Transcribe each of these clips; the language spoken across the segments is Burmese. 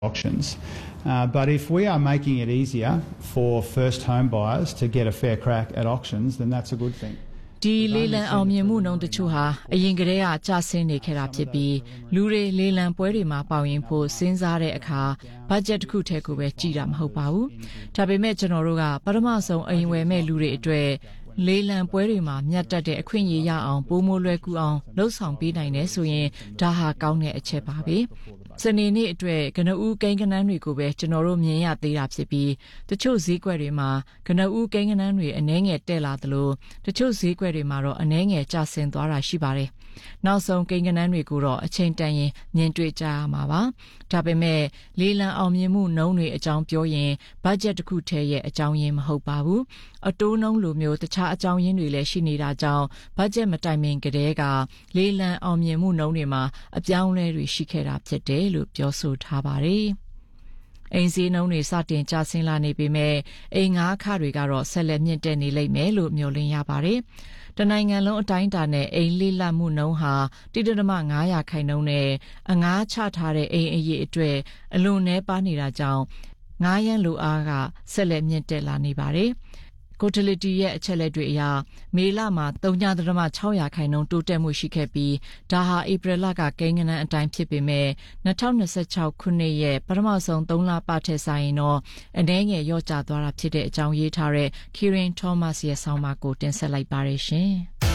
auctions. But if we are making it easier for first home buyers to get a fair crack at auctions, then that's a good thing. ဒီလေလံအောင်မြင်မှုနှုန်းတချို့ဟာအရင်ကတည်းကကျဆင်းနေခဲ့တာဖြစ်ပြီးလူတွေလေလံပွဲတွေမှာပေါဝင်ဖို့စဉ်းစားတဲ့အခါဘတ်ဂျက်တစ်ခုတည်းကိုပဲကြည့်တာမဟုတ်ပါဘူး။ဒါပေမဲ့ကျွန်တော်တို့ကပထမဆုံးအိမ်ဝယ်မဲ့လူတွေအတွက်လေလံပွဲတွေမှာမြတ်တက်တဲ့အခွင့်အရေးရအောင်ပိုမိုလွယ်ကူအောင်လှုပ်ဆောင်ပေးနိုင်တယ်ဆိုရင်ဒါဟာကောင်းတဲ့အချက်ပါပဲ။စနေနေ့အတွက်ကနဦးကိန်းကနန်းတွေကိုပဲကျွန်တော်တို့မြင်ရသေးတာဖြစ်ပြီးတချို့ဈေးကွက်တွေမှာကနဦးကိန်းကနန်းတွေအနှဲငယ်တက်လာသလိုတချို့ဈေးကွက်တွေမှာတော့အနှဲငယ်ကျဆင်းသွားတာရှိပါတယ်။နောက်ဆုံးကိန်းကနန်းတွေကိုတော့အချိန်တန်ရင်မြင်တွေ့ကြရမှာပါ။ဒါပေမဲ့လေလံအောင်မြင်မှုနှုန်းတွေအကြောင်းပြောရင်ဘတ်ဂျက်တစ်ခုတည်းရဲ့အကြောင်းရင်းမဟုတ်ပါဘူး။အတိုးနှုန်းလိုမျိုးတခြားအကြောင်းရင်းတွေလည်းရှိနေတာကြောင့်ဘတ်ဂျက်မတိုင်မင်ကတည်းကလေလံအောင်မြင်မှုနှုန်းတွေမှာအပြောင်းအလဲတွေရှိခဲ့တာဖြစ်တယ်လို့ပြောဆိုထားပါတယ်။အိမ်ဈေးနှုန်းတွေစတင်ကျဆင်းလာနေပေမဲ့အိမ်ငှားခတွေကတော့ဆက်လက်မြင့်တက်နေလိမ့်မယ်လို့မျှော်လင့်ရပါတယ်။တနိုင်ငံလုံးအတိုင်းအတာနဲ့အိမ်လေးလတ်မှုနှုန်းဟာ 1.5% နဲ့အငှားချထားတဲ့အိမ်အရေးအတွက်အလွန်နည်းပါးနေတာကြောင့်ငှားရမ်းလိုအားကဆက်လက်မြင့်တက်လာနေပါတယ်။ Cotality ရဲ့အချက်လက်တွေအရမေလမှာ 3.6% တိုးတက်မှုရှိခဲ့ပြီးဒါဟာဧပြီလကကိန်းဂဏန်းအတိုင်းဖြစ်ပေမဲ့2026ခုနှစ်ရဲ့ပထမဆုံး3လပတ်ထက်ဆိုင်ရင်တော့အနည်းငယ်လျော့ကျသွားတာဖြစ်တဲ့အကြောင်းရေးထားတဲ့ Kirin Thomas ရဲ့ဆောင်းပါးကိုတင်ဆက်လိုက်ပါရရှင်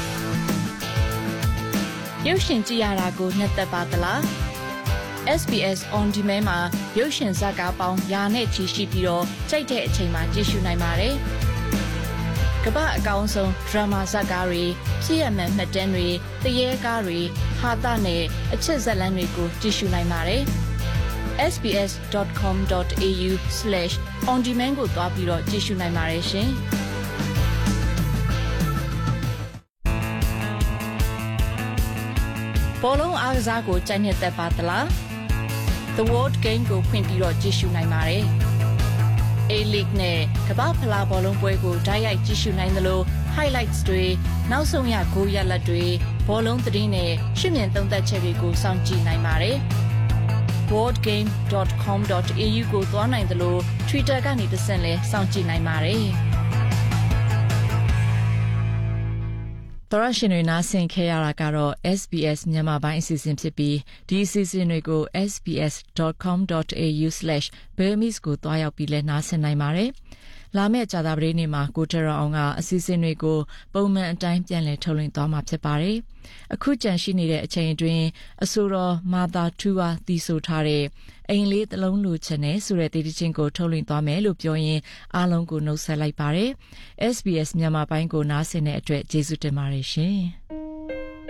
။ရုပ်ရှင်ကြည့်ရတာကိုနှစ်သက်ပါသလား SBS On Demand မှာရုပ်ရှင်ဇာတ်ကားပေါင်းရာနဲ့ချီရှိပြီးတော့ကြိုက်တဲ့အချိန်မှာကြည့်ရှုနိုင်ပါတယ်။ကမ္ဘာအကောင်းဆုံးဒရာမာဇာတ်ကားတွေဖြစ်ရမှန်မှတ်တမ်းတွေတရေကားတွေဟာသနဲ့အချက်ဇာတ်လမ်းတွေကိုကြည့်ရှုနိုင်ပါတယ်။ sbs.com.au/ondemand ကိုတွားပြီးတော့ကြည့်ရှုနိုင်ပါတယ်ရှင်။ဘောလုံးအားကစားကိုကြိုက်နှစ်သက်ပါသလား The World Game ကိုဖွင့်ပြီးတော့ကြည့်ရှုနိုင်ပါတယ်။ A-League နဲ့ကမ္ဘာဖလားဘောလုံးပွဲကိုဓာတ်ရိုက်ကြည့်ရှုနိုင်သလို highlights တွေနောက်ဆုံးရဂိုးရလဒ်တွေဘောလုံးသတင်းနဲ့ရှုမြင်သုံးသပ်ချက်တွေကိုစောင့်ကြည့်နိုင်ပါတယ်။ boardgame.com.au ကိုသွားနိုင်သလို Twitter ကနေတဆင့်လည်းစောင့်ကြည့်နိုင်ပါတယ်။သောရရှင်တွေနားဆင်ခဲ့ရတာကတော့ SBS မြန်မာပိုင်းအစီအစဉ်ဖြစ်ပြီးဒီအစီအစဉ်တွေကို sbs.com.au/burmese ကိုတွားရောက်ပြီးလဲနားဆင်နိုင်ပါတယ်။လာမယ့်ကြာသပတေးနေ့မှာကိုထရအောင်ကအစီအစဉ်တွေကိုပုံမှန်အတိုင်းပြန်လည်ထုတ်လွှင့်သွားမှာဖြစ်ပါတယ်။အခုကြန့်ရှိနေတဲ့အချိန်အတွင်းအဆိုတော်မာသာထူဝါတီဆိုထားတဲ့အိမ်လေးတစ်လုံးလိုချင်တယ်ဆိုတဲ့တေးသချင်းကိုထုတ်လွှင့်သွားမယ်လို့ပြောရင်အားလုံးကိုနှုတ်ဆက်လိုက်ပါတယ်။ SBS မြန်မာပိုင်းကိုနားဆင်တဲ့အတွက်ကျေးဇူးတင်ပါတယ်ရှင်။